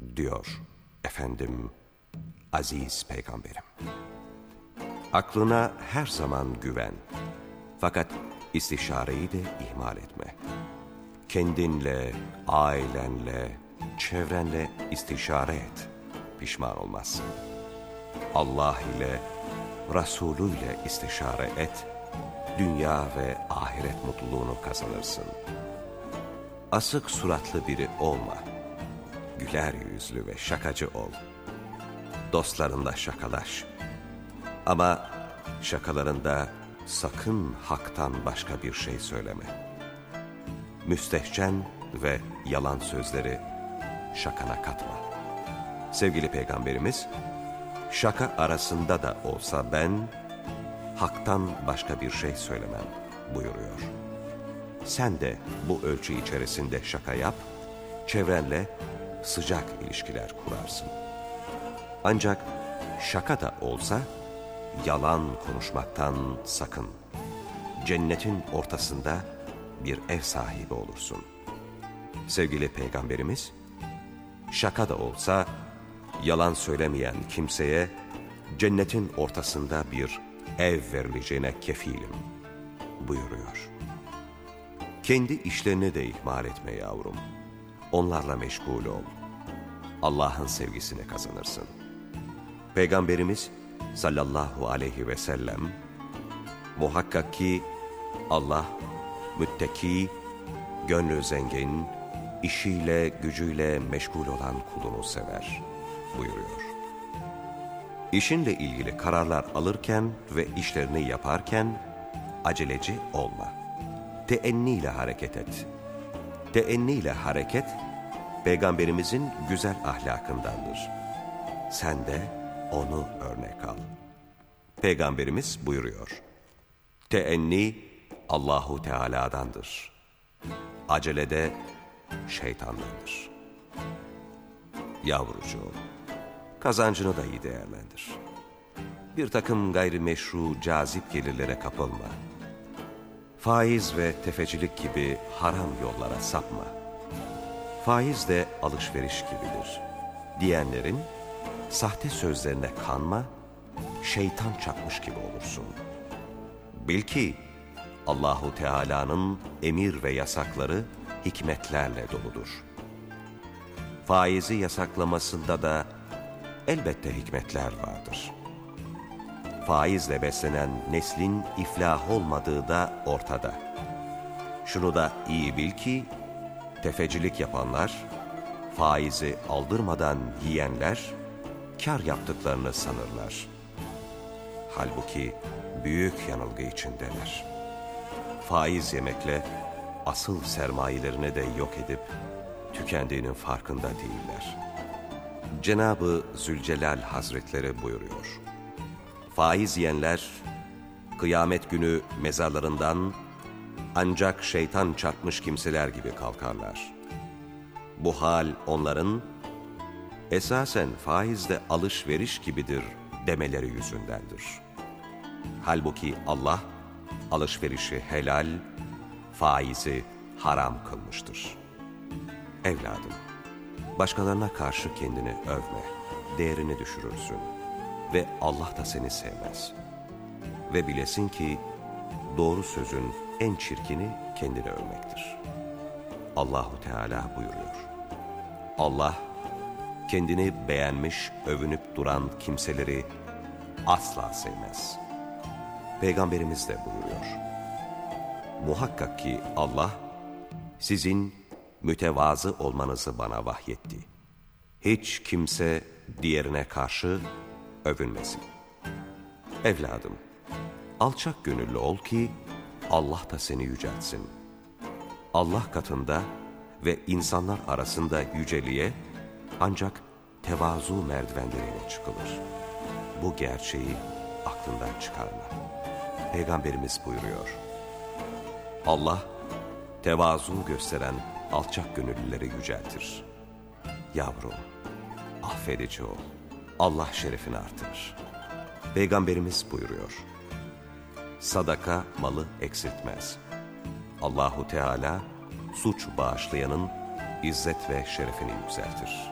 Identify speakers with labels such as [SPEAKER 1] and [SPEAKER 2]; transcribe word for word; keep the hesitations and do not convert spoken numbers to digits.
[SPEAKER 1] diyor efendim aziz peygamberim. Aklına her zaman güven. Fakat istişareyi de ihmal etme. Kendinle, ailenle, çevrenle istişare et. Pişman olmazsın. Allah ile, Resulü ile istişare et. Dünya ve ahiret mutluluğunu kazanırsın. Asık suratlı biri olma. Güler yüzlü ve şakacı ol. Dostlarınla şakalaş. Ama şakalarında sakın haktan başka bir şey söyleme. Müstehcen ve yalan sözleri şakana katma. Sevgili Peygamberimiz, şaka arasında da olsa ben haktan başka bir şey söylemem buyuruyor. Sen de bu ölçü içerisinde şaka yap, çevrenle sıcak ilişkiler kurarsın. Ancak şaka da olsa yalan konuşmaktan sakın. Cennetin ortasında bir ev sahibi olursun. Sevgili Peygamberimiz, şaka da olsa yalan söylemeyen kimseye cennetin ortasında bir ev verileceğine kefilim buyuruyor. Kendi işlerini de ihmal etme yavrum. Onlarla meşgul ol. Allah'ın sevgisini kazanırsın. Peygamberimiz sallallahu aleyhi ve sellem, muhakkak ki Allah müttaki, gönlü zengin, işiyle gücüyle meşgul olan kulunu sever buyuruyor. İşinle ilgili kararlar alırken ve işlerini yaparken aceleci olma. Teenniyle hareket et. Teenniyle hareket, Peygamberimizin güzel ahlakındandır. Sen de onu örnek al. Peygamberimiz buyuruyor. Teenni Allahu Teala'dandır. Acelede şeytandandır. Yavrucuğum, kazancını da iyi değerlendir. Bir takım gayrimeşru cazip gelirlere kapılma. Faiz ve tefecilik gibi haram yollara sapma. Faiz de alışveriş gibidir diyenlerin sahte sözlerine kanma, şeytan çakmış gibi olursun. Bil ki Allahu Teala'nın emir ve yasakları hikmetlerle doludur. Faizi yasaklamasında da elbette hikmetler vardır. Faizle beslenen neslin iflah olmadığı da ortada. Şunu da iyi bil ki, tefecilik yapanlar, faizi aldırmadan yiyenler, kar yaptıklarını sanırlar. Halbuki büyük yanılgı içindeler. Faiz yemekle asıl sermayelerini de yok edip tükendiğinin farkında değiller. Cenab-ı Zülcelal Hazretleri buyuruyor. Faiz yiyenler kıyamet günü mezarlarından ancak şeytan çarpmış kimseler gibi kalkarlar. Bu hal onların esasen faizle alışveriş gibidir demeleri yüzündendir. Halbuki Allah alışverişi helal, faizi haram kılmıştır. Evladım, başkalarına karşı kendini övme, değerini düşürürsün ve Allah da seni sevmez. Ve bilesin ki doğru sözün en çirkini kendini övmektir. Allahu Teala buyuruyor. Allah kendini beğenmiş, övünüp duran kimseleri asla sevmez. Peygamberimiz de buyuruyor. Muhakkak ki Allah sizin mütevazı olmanızı bana vahyetti. Hiç kimse diğerine karşı övünmesin. Evladım, alçak gönüllü ol ki Allah da seni yüceltsin. Allah katında ve insanlar arasında yüceliğe ancak tevazu merdivenleriyle çıkılır. Bu gerçeği aklından çıkarma. Peygamberimiz buyuruyor. Allah tevazu gösteren alçak gönüllüleri yüceltir. Yavrum, affedici ol. Allah şerefini artırır. Peygamberimiz buyuruyor. Sadaka malı eksiltmez. Allahu Teala suç bağışlayanın izzet ve şerefini yükseltir.